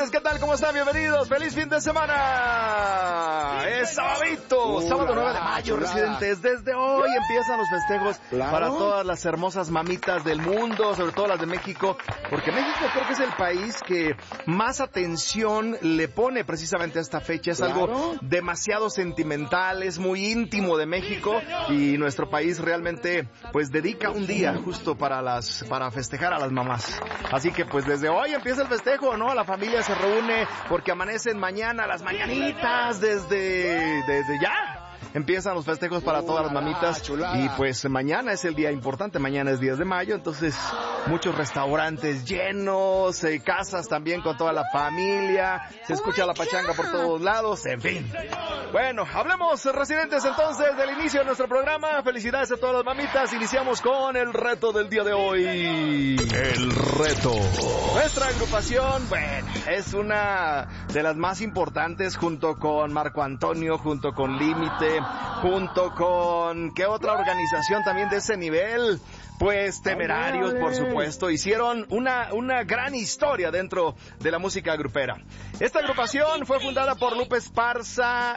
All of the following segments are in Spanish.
Residentes, ¿qué tal? ¿Cómo están? Bienvenidos. ¡Feliz fin de semana! ¡Es sabadito! Sábado 9 de mayo, Residentes. Desde hoy empiezan los festejos para todas las hermosas mamitas del mundo, sobre todo las de México, porque México creo que es el país que más atención le pone precisamente a esta fecha. Es algo demasiado sentimental, es muy íntimo de México y nuestro país realmente pues dedica un día justo para festejar a las mamás. Así que pues desde hoy empieza el festejo, ¿no? La familia se reúne porque amanecen mañana las mañanitas desde ya. Empiezan los festejos para todas las mamitas y pues mañana es el día importante, mañana es 10 de mayo, entonces muchos restaurantes llenos, casas también con toda la familia, se escucha la pachanga por todos lados, en fin. Bueno, hablemos, Residentes, entonces del inicio de nuestro programa. Felicidades a todas las mamitas. Iniciamos con el reto del día de hoy. El reto. Nuestra agrupación, bueno, es una de las más importantes junto con Marco Antonio, junto con Límite, junto con... ¿qué otra organización también de ese nivel? Pues Temerarios, por supuesto, hicieron una gran historia dentro de la música grupera. Esta agrupación fue fundada por Lupe Esparza,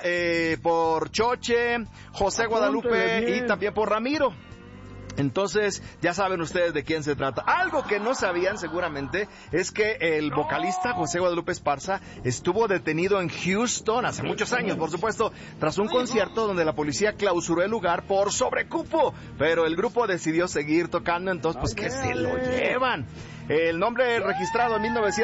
por Choche, José Guadalupe y también por Ramiro. Entonces, ya saben ustedes de quién se trata. Algo que no sabían seguramente es que el vocalista José Guadalupe Esparza estuvo detenido en Houston hace muchos años, por supuesto, tras un concierto donde la policía clausuró el lugar por sobrecupo, pero el grupo decidió seguir tocando, entonces pues que se lo llevan. El nombre registrado en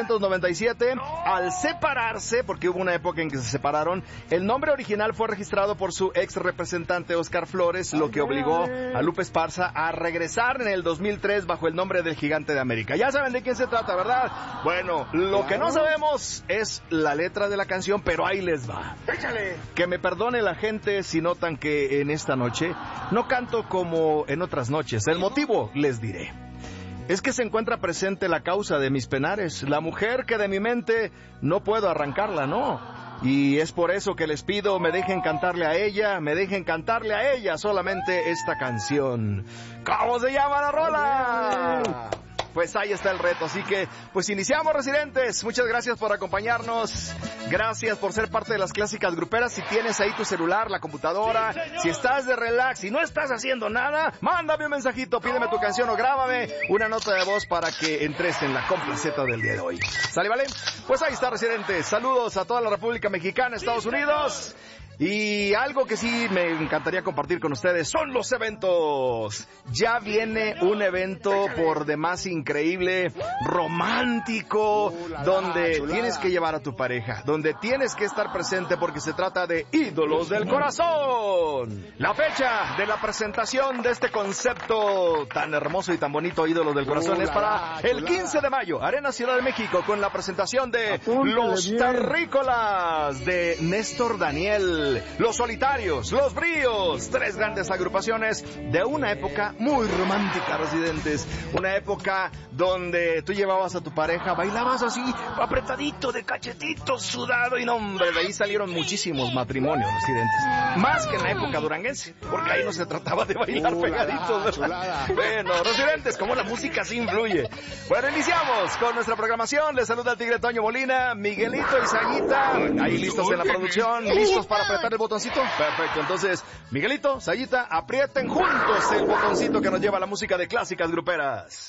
1997, al separarse, porque hubo una época en que se separaron, el nombre original fue registrado por su ex representante Oscar Flores, lo que obligó a Lupe Esparza a regresar en el 2003 bajo el nombre del Gigante de América. Ya saben de quién se trata, ¿verdad? Bueno, lo que no sabemos es la letra de la canción, pero ahí les va. ¡Échale! Que me perdone la gente si notan que en esta noche no canto como en otras noches. El motivo les diré. Es que se encuentra presente la causa de mis penares, la mujer que de mi mente no puedo arrancarla, ¿no? Y es por eso que les pido me dejen cantarle a ella solamente esta canción. ¿Cómo se llama la rola? Pues ahí está el reto, así que pues iniciamos, Residentes. Muchas gracias por acompañarnos, gracias por ser parte de las clásicas gruperas. Si tienes ahí tu celular, la computadora, si estás de relax, si no estás haciendo nada, mándame un mensajito, pídeme tu canción o grábame una nota de voz para que entres en la complaceta del día de hoy. ¿Sale, vale? Pues ahí está, Residentes. Saludos a toda la República Mexicana, Estados Unidos. Y algo que sí me encantaría compartir con ustedes son los eventos. Ya viene un evento por demás increíble, romántico, donde tienes que llevar a tu pareja, donde tienes que estar presente porque se trata de Ídolos del Corazón. La fecha de la presentación de este concepto tan hermoso y tan bonito, Ídolos del Corazón, es para el 15 de mayo, Arena Ciudad de México, con la presentación de Los Terrícolas de Néstor Daniel, Los Solitarios, Los Bríos, tres grandes agrupaciones de una época muy romántica, Residentes. Una época donde tú llevabas a tu pareja, bailabas así, apretadito, de cachetitos, sudado, y no, hombre, de ahí salieron muchísimos matrimonios, Residentes. Más que en la época duranguense, porque ahí no se trataba de bailar pegaditos, ¿verdad? Bueno, Residentes, como la música sí influye. Bueno, iniciamos con nuestra programación. Les saluda el Tigre Toño Molina, Miguelito y Sayita, ahí listos en la producción, listos para apretar el botoncito. Perfecto, entonces Miguelito, Sayita, aprieten juntos el botoncito que nos lleva a la música de clásicas gruperas.